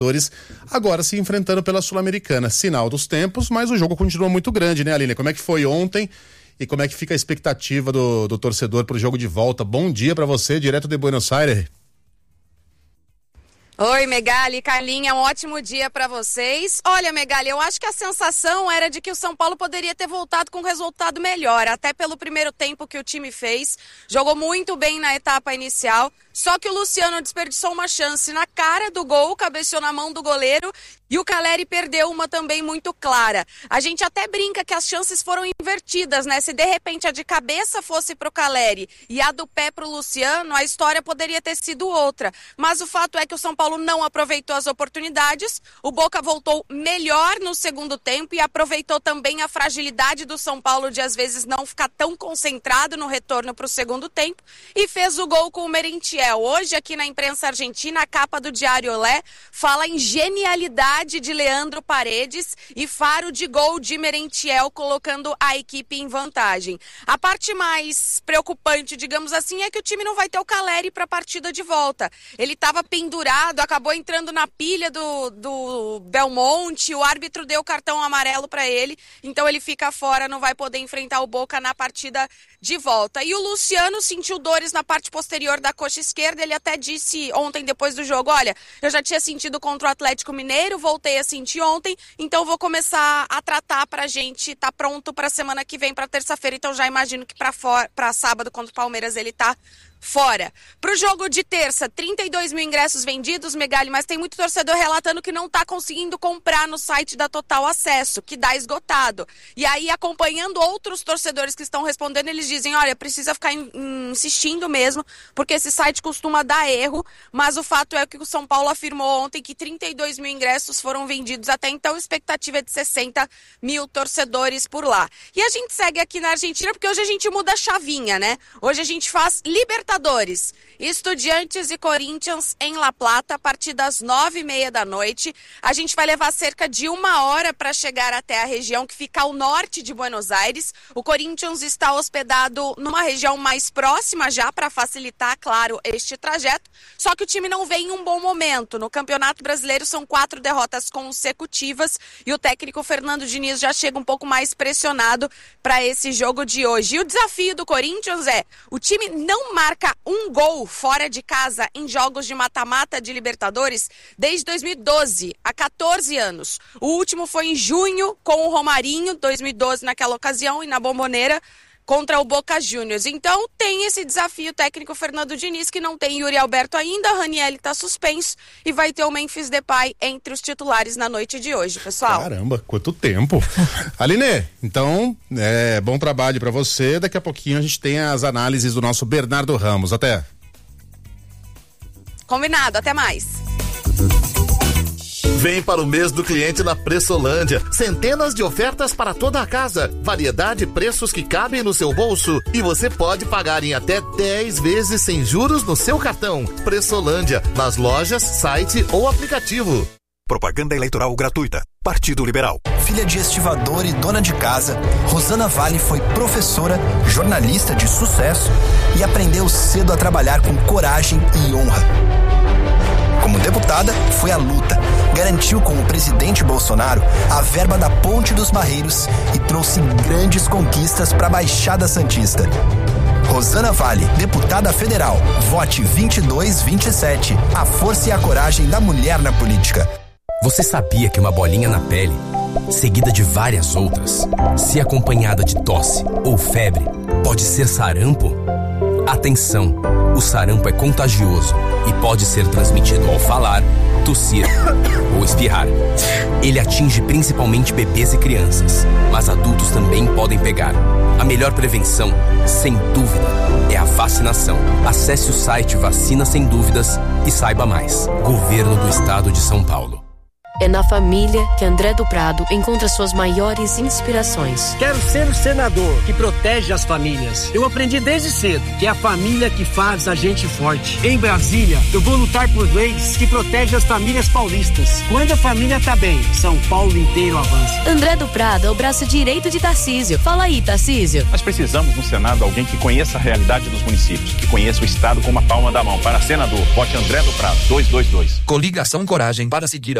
agora se enfrentando pela Sul-Americana. Sinal dos tempos, mas o jogo continua muito grande, né, Aline? Como é que foi ontem e como é que fica a expectativa do torcedor pro jogo de volta? Bom dia para você, direto de Buenos Aires. Oi, Megali, Carlinha, um ótimo dia para vocês. Olha, Megali, eu acho que a sensação era de que o São Paulo poderia ter voltado com um resultado melhor, até pelo primeiro tempo que o time fez. Jogou muito bem na etapa inicial, só que o Luciano desperdiçou uma chance na cara do gol, cabeceou na mão do goleiro e o Caleri perdeu uma também muito clara. A gente até brinca que as chances foram invertidas, né? Se de repente a de cabeça fosse pro Caleri e a do pé pro Luciano, a história poderia ter sido outra. Mas o fato é que o São Paulo não aproveitou as oportunidades, o Boca voltou melhor no segundo tempo e aproveitou também a fragilidade do São Paulo de às vezes não ficar tão concentrado no retorno para o segundo tempo e fez o gol com o Merentiel. Hoje aqui na imprensa argentina, a capa do Diário Olé fala em genialidade de Leandro Paredes e faro de gol de Merentiel, colocando a equipe em vantagem. A parte mais preocupante, digamos assim, é que o time não vai ter o Caleri para a partida de volta. Ele estava pendurado, acabou entrando na pilha do Belmonte, o árbitro deu cartão amarelo para ele, então ele fica fora, não vai poder enfrentar o Boca na partida de volta. E o Luciano sentiu dores na parte posterior da coxa esquerda, ele até disse ontem depois do jogo, olha, eu já tinha sentido contra o Atlético Mineiro, voltei a sentir ontem, então vou começar a tratar pra gente tá pronto pra semana que vem, pra terça-feira, então já imagino que pra sábado contra o Palmeiras ele tá fora. Pro jogo de terça, 32 mil ingressos vendidos, Megali, mas tem muito torcedor relatando que não tá conseguindo comprar no site da Total Acesso, que dá esgotado. E aí, acompanhando outros torcedores que estão respondendo, eles dizem, olha, precisa ficar insistindo mesmo, porque esse site costuma dar erro, mas o fato é que o São Paulo afirmou ontem que 32 mil ingressos foram vendidos até então, expectativa é de 60 mil torcedores por lá. E a gente segue aqui na Argentina, porque hoje a gente muda a chavinha, né? Hoje a gente faz Libertadores, Estudiantes e Corinthians em La Plata, a partir das 9h30 da noite. A gente vai levar cerca de 1 hora para chegar até a região que fica ao norte de Buenos Aires. O Corinthians está hospedado numa região mais próxima já para facilitar, claro, este trajeto. Só que o time não vem em um bom momento. No Campeonato Brasileiro são 4 derrotas consecutivas e o técnico Fernando Diniz já chega um pouco mais pressionado para esse jogo de hoje. E o desafio do Corinthians é, o time não marca um gol fora de casa em jogos de mata-mata de Libertadores desde 2012, há 14 anos. O último foi em junho com o Romarinho, 2012 naquela ocasião, e na Bombonera contra o Boca Juniors. Então tem esse desafio técnico Fernando Diniz, que não tem Yuri Alberto ainda, Ranieri está suspenso e vai ter o Memphis Depay entre os titulares na noite de hoje, pessoal. Caramba, quanto tempo. Aline, então, bom trabalho para você. Daqui a pouquinho a gente tem as análises do nosso Bernardo Ramos. Até. Combinado, até mais. Vem para o mês do cliente na Pressolândia. Centenas de ofertas para toda a casa. Variedade e preços que cabem no seu bolso. E você pode pagar em até 10 vezes sem juros no seu cartão. Pressolândia, nas lojas, site ou aplicativo. Propaganda eleitoral gratuita. Partido Liberal. Filha de estivador e dona de casa, Rosana Vale foi professora, jornalista de sucesso e aprendeu cedo a trabalhar com coragem e honra. Como deputada, foi à luta, garantiu com o presidente Bolsonaro a verba da Ponte dos Barreiros e trouxe grandes conquistas para a Baixada Santista. Rosana Vale, deputada federal, vote 2227, a força e a coragem da mulher na política. Você sabia que uma bolinha na pele, seguida de várias outras, se acompanhada de tosse ou febre, pode ser sarampo? Atenção! O sarampo é contagioso e pode ser transmitido ao falar, tossir ou espirrar. Ele atinge principalmente bebês e crianças, mas adultos também podem pegar. A melhor prevenção, sem dúvida, é a vacinação. Acesse o site Vacina Sem Dúvidas e saiba mais. Governo do Estado de São Paulo. É na família que André do Prado encontra suas maiores inspirações. Quero ser o senador que protege as famílias. Eu aprendi desde cedo que é a família que faz a gente forte. Em Brasília, eu vou lutar por leis que protegem as famílias paulistas. Quando a família tá bem, São Paulo inteiro avança. André do Prado é o braço direito de Tarcísio. Fala aí, Tarcísio. Nós precisamos no Senado alguém que conheça a realidade dos municípios, que conheça o Estado com uma palma da mão. Para senador, vote André do Prado, 222. Coligação Coragem para seguir a